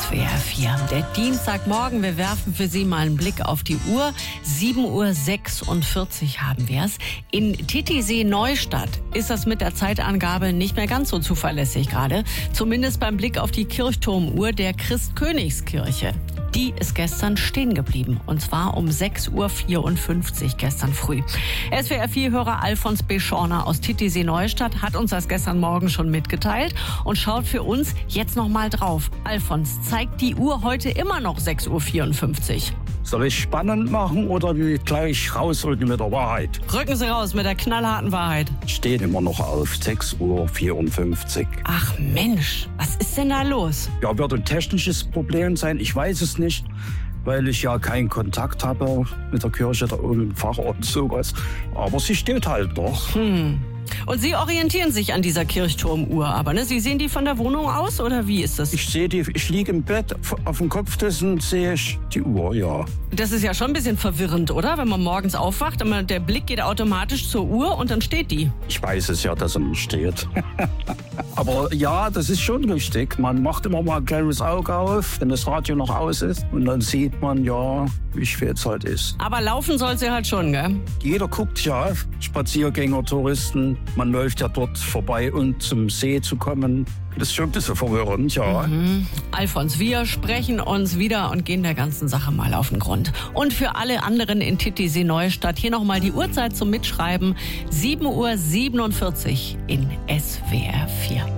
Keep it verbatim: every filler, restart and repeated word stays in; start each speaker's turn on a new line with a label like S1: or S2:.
S1: S W R vier. Der Dienstagmorgen, wir werfen für Sie mal einen Blick auf die Uhr. sieben Uhr sechsundvierzig haben wir es. In Titisee-Neustadt ist das mit der Zeitangabe nicht mehr ganz so zuverlässig gerade. Zumindest beim Blick auf die Kirchturmuhr der Christkönigskirche. Die ist gestern stehen geblieben. Und zwar um sechs Uhr vierundfünfzig gestern früh. S W R vier-Hörer Alfons B. Schorner aus Titisee-Neustadt hat uns das gestern Morgen schon mitgeteilt und schaut für uns jetzt noch mal drauf. Alfons, zeigt die Uhr heute immer noch sechs Uhr vierundfünfzig?
S2: Soll ich spannend machen oder wie gleich rausrücken mit der Wahrheit?
S1: Rücken Sie raus mit der knallharten Wahrheit.
S2: Steht immer noch auf sechs Uhr vierundfünfzig.
S1: Ach Mensch, was ist denn da los?
S2: Ja, wird ein technisches Problem sein, ich weiß es nicht, weil ich ja keinen Kontakt habe mit der Kirche, der ohne Pfarrer und sowas. Aber sie steht halt noch.
S1: Hm. Und Sie orientieren sich an dieser Kirchturmuhr, aber ne? Sie sehen die von der Wohnung aus oder wie ist das?
S2: Ich sehe die, ich liege im Bett, auf dem Kopfkissen sehe ich die Uhr, ja.
S1: Das ist ja schon ein bisschen verwirrend, oder? Wenn man morgens aufwacht, und der Blick geht automatisch zur Uhr und dann steht die.
S2: Ich weiß es ja, dass sie noch steht. Aber ja, das ist schon richtig. Man macht immer mal ein kleines Auge auf, wenn das Radio noch aus ist. Und dann sieht man, ja, wie spät es halt ist.
S1: Aber laufen soll sie halt schon, gell?
S2: Jeder guckt ja, Spaziergänger, Touristen. Man läuft ja dort vorbei, um zum See zu kommen. Das ist schon ein bisschen verwirrend, ja.
S1: Mhm. Alfons, wir sprechen uns wieder und gehen der ganzen Sache mal auf den Grund. Und für alle anderen in Titisee-Neustadt hier nochmal die Uhrzeit zum Mitschreiben. sieben Uhr siebenundvierzig in S W R vier.